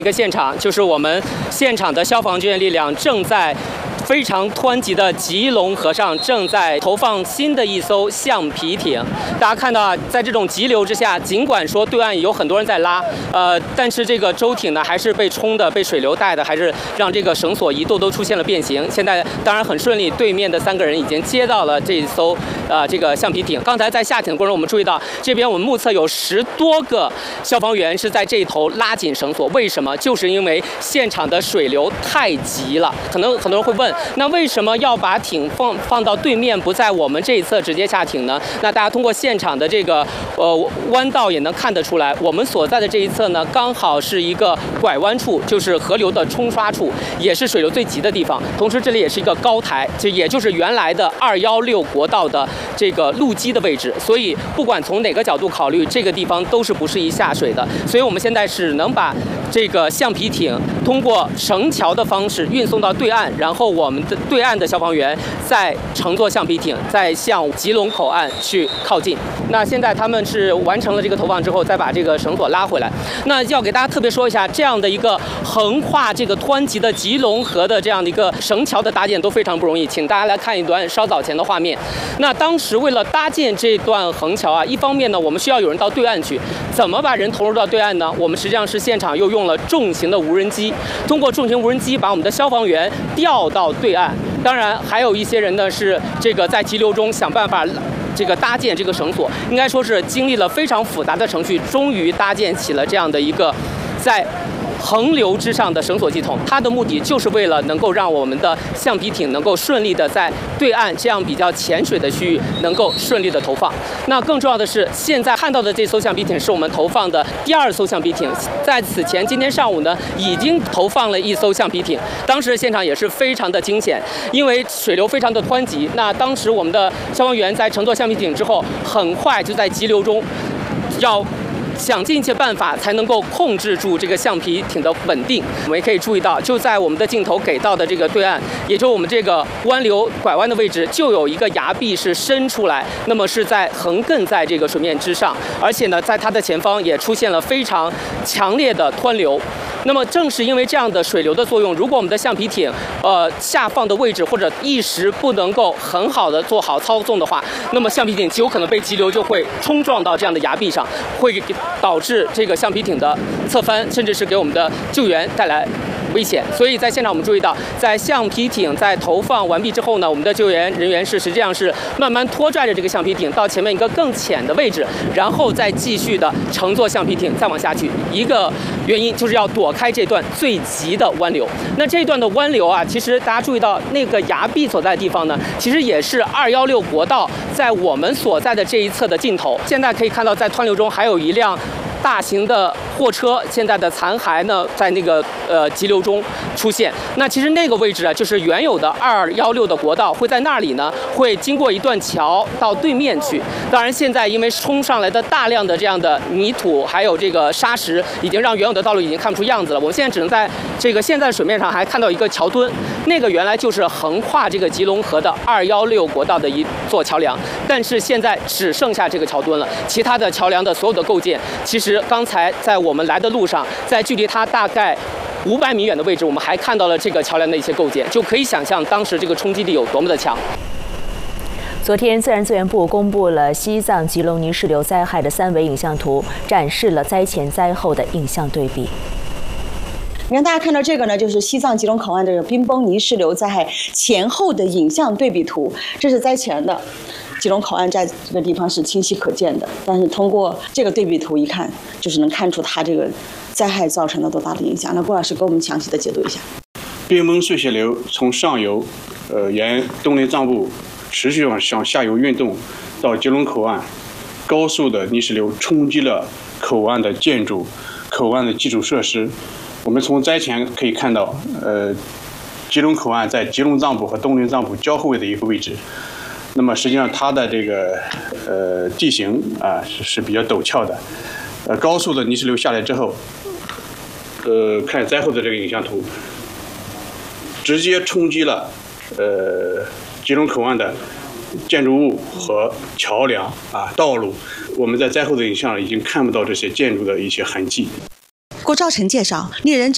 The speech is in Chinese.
一个现场就是我们现场的消防救援力量正在非常湍急的吉隆河上正在投放新的一艘橡皮艇。大家看到啊，在这种急流之下，尽管说对岸有很多人在拉，但是这个舟艇呢还是被冲的、被水流带的，还是让这个绳索一度都出现了变形。现在当然很顺利，对面的3个人已经接到了这一艘这个橡皮艇。刚才在下艇的过程中，我们注意到这边我们目测有10多个消防员是在这一头拉紧绳索。为什么？就是因为现场的水流太急了。可能很多人会问，那为什么要把艇放到对面，不在我们这一侧直接下艇呢？那大家通过现场的这个弯道也能看得出来，我们所在的这一侧呢，刚好是一个拐弯处，就是河流的冲刷处，也是水流最急的地方。同时这里也是一个高台，也就是原来的216国道的这个路基的位置。所以不管从哪个角度考虑，这个地方都是不适宜下水的。所以我们现在只能把这个橡皮艇通过绳桥的方式运送到对岸，然后我们的对岸的消防员再乘坐橡皮艇再向吉隆口岸去靠近。那现在他们是完成了这个投放之后，再把这个绳索拉回来。那要给大家特别说一下，这样的一个横跨这个湍急的吉隆河的这样的一个绳桥的搭建都非常不容易，请大家来看一段稍早前的画面。那当时为了搭建这段横桥啊，一方面呢，我们需要有人到对岸去，怎么把人投入到对岸呢？我们实际上是现场又用了重型的无人机，通过重型无人机把我们的消防员调到对岸。当然，还有一些人呢是这个在急流中想办法这个搭建这个绳索，应该说是经历了非常复杂的程序，终于搭建起了这样的一个在横流之上的绳索系统。它的目的就是为了能够让我们的橡皮艇能够顺利的在对岸这样比较浅水的区域能够顺利的投放。那更重要的是，现在看到的这艘橡皮艇是我们投放的第2艘橡皮艇。在此前今天上午呢，已经投放了1艘橡皮艇，当时现场也是非常的惊险，因为水流非常的湍急。那当时我们的消防员在乘坐橡皮艇之后，很快就在急流中要想尽一切办法才能够控制住这个橡皮艇的稳定。我们也可以注意到，就在我们的镜头给到的这个对岸，也就是我们这个湾流拐弯的位置，就有一个崖壁是伸出来，那么是在横亘在这个水面之上，而且呢，在它的前方也出现了非常强烈的湍流。那么正是因为这样的水流的作用，如果我们的橡皮艇下放的位置或者一时不能够很好的做好操纵的话，那么橡皮艇极有可能被急流就会冲撞到这样的崖壁上，会导致这个橡皮艇的侧翻，甚至是给我们的救援带来危险。所以在现场我们注意到，在橡皮艇在投放完毕之后呢，我们的救援人员是实际上是慢慢拖拽着这个橡皮艇到前面一个更浅的位置，然后再继续的乘坐橡皮艇再往下去。一个原因就是要躲开这段最急的湾流。那这段的湾流啊，其实大家注意到那个崖壁所在的地方呢，其实也是216国道在我们所在的这一侧的尽头。现在可以看到，在湍流中还有一辆大型的货车，现在的残骸呢，在那个急流中出现。那其实那个位置啊，就是原有的216的国道，会在那里呢，会经过一段桥到对面去。当然，现在因为冲上来的大量的这样的泥土，还有这个沙石，已经让原有的道路已经看不出样子了。我们现在只能在这个现在的水面上还看到一个桥墩，那个原来就是横跨这个吉隆河的216国道的一座桥梁，但是现在只剩下这个桥墩了，其他的桥梁的所有的构件，其实刚才在我们来的路上，在距离它大概500米远的位置，我们还看到了这个桥梁的一些构件，就可以想象当时这个冲击力有多么的强。 昨天，自然资源部公布了西藏吉隆泥石流灾害的3维影像图，展示了灾前灾后的影像对比。 你看，大家看到这个呢，就是西藏吉隆口岸这个冰崩泥石流灾害前后的影像对比图。这是灾前的，吉隆口岸在这个地方是清晰可见的，但是通过这个对比图一看，就是能看出它这个灾害造成了多大的影响。那郭老师给我们详细的解读一下。 冰崩碎屑流从上游，沿东林藏布持续向下游运动，到吉隆口岸，高速的泥石流冲击了口岸的建筑、口岸的基础设施。我们从灾前可以看到，吉隆口岸在吉隆藏布和东林藏布交汇的一个位置。那么实际上它的这个地形啊是比较陡峭的，高速的泥石流下来之后，看灾后的这个影像图，直接冲击了吉隆口岸的建筑物和桥梁啊道路。我们在灾后的影像已经看不到这些建筑的一些痕迹。 郭兆成介绍，猎人